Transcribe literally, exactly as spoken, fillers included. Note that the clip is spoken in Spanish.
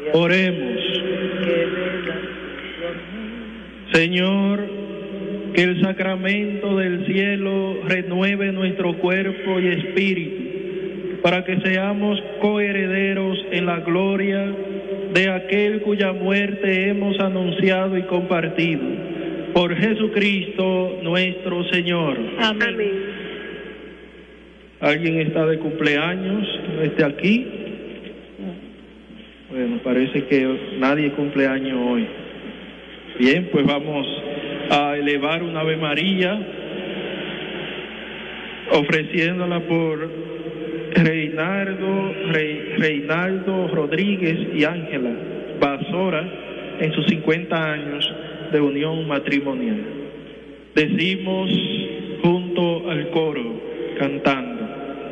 Oremos. Señor, que el sacramento del cielo renueve nuestro cuerpo y espíritu, para que seamos coherederos en la gloria de aquel cuya muerte hemos anunciado y compartido. Por Jesucristo nuestro Señor. Amén. ¿Alguien está de cumpleaños? ¿No esté aquí? Bueno, parece que nadie cumpleaños hoy. Bien, pues vamos a elevar una Ave María, ofreciéndola por Reinaldo, Re, Reinaldo Rodríguez y Ángela Basora en sus cincuenta años de unión matrimonial. Decimos junto al coro, cantando.